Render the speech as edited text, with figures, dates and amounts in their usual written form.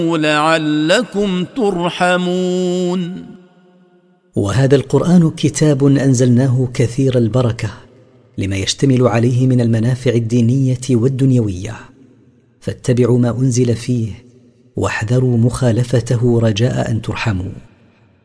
لعلكم ترحمون. وهذا القرآن كتاب أنزلناه كثير البركة لما يشتمل عليه من المنافع الدينية والدنيوية، فاتبعوا ما أنزل فيه واحذروا مخالفته رجاء أن ترحموا.